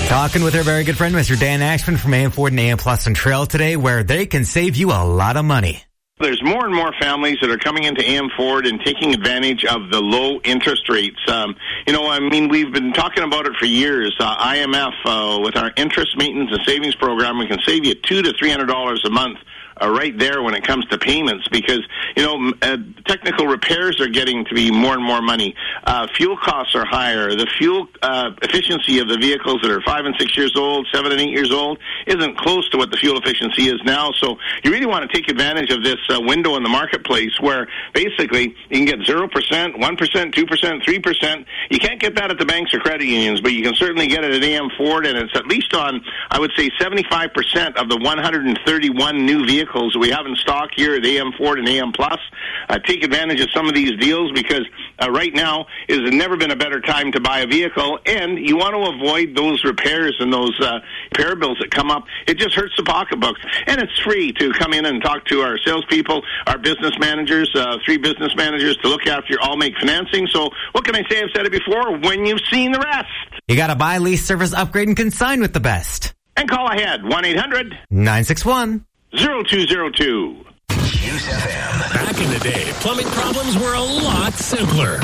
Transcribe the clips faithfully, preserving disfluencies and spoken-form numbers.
Talking with our very good friend, Mister Dan Ashman from A M Ford and A M Plus and Trail today, where they can save you a lot of money. There's more and more families that are coming into A M Ford and taking advantage of the low interest rates. Um, you know, I mean, we've been talking about it for years. Uh, I M F, uh, with our interest maintenance and savings program, we can save you two to three hundred dollars a month. Uh, right there when it comes to payments, because, you know, uh, technical repairs are getting to be more and more money. Uh, fuel costs are higher. The fuel uh, efficiency of the vehicles that are five and six years old, seven and eight years old, isn't close to what the fuel efficiency is now. So you really want to take advantage of this uh, window in the marketplace where basically you can get zero percent, one percent, two percent, three percent. You can't get that at the banks or credit unions, but you can certainly get it at A M Ford, and it's at least on, I would say, seventy-five percent of the one hundred thirty-one new vehicles we have in stock here at A M Ford and A M Plus. Uh, take advantage of some of these deals, because uh, right now is never been a better time to buy a vehicle, and you want to avoid those repairs and those uh, repair bills that come up. It just hurts the pocketbooks, and it's free to come in and talk to our salespeople, our business managers, uh, three business managers to look after your all-make financing. So what can I say? I've said it before. When you've seen the rest, you got to buy, lease, service, upgrade, and consign with the best. And call ahead, one eight hundred nine six one zero two zero two. Juice F M. Back in the day, plumbing problems were a lot simpler.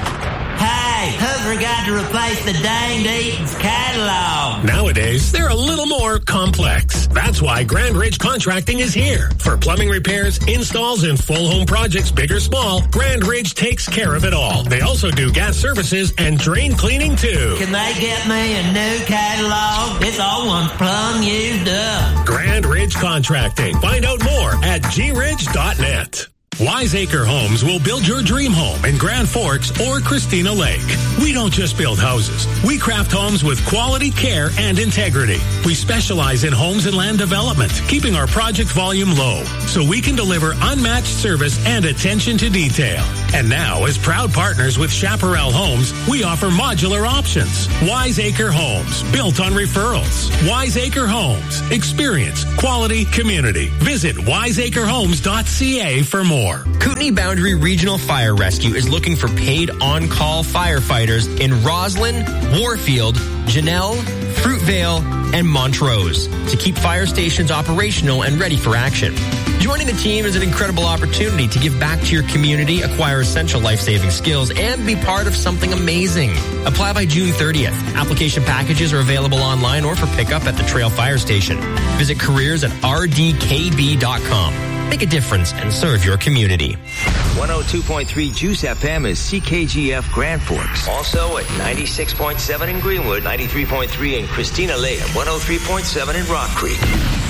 Hey, who forgot to replace the danged Eaton's catalog? Nowadays, they're a little more complex. That's why Grand Ridge Contracting is here. For plumbing repairs, installs, and full home projects, big or small, Grand Ridge takes care of it all. They also do gas services and drain cleaning, too. Can they get me a new catalog? This old one's plumb used up. Grand Ridge Contracting. Find out more at g ridge dot net. Wiseacre Homes will build your dream home in Grand Forks or Christina Lake. We don't just build houses. We craft homes with quality care and integrity. We specialize in homes and land development, keeping our project volume low so we can deliver unmatched service and attention to detail. And now, as proud partners with Chaparral Homes, we offer modular options. Wiseacre Homes, built on referrals. Wiseacre Homes, experience, quality, community. Visit wiseacre homes dot c a for more. Kootenai Boundary Regional Fire Rescue is looking for paid on-call firefighters in Roslyn, Warfield, Janelle, Fruitvale, and Montrose to keep fire stations operational and ready for action. Joining the team is an incredible opportunity to give back to your community, acquire essential life-saving skills, and be part of something amazing. Apply by June thirtieth. Application packages are available online or for pickup at the Trail Fire Station. Visit careers at r d k b dot com. Make a difference and serve your community. one oh two point three Juice F M is C K G F Grand Forks. Also at ninety-six point seven in Greenwood, ninety-three point three in Christina Lake, and one oh three point seven in Rock Creek.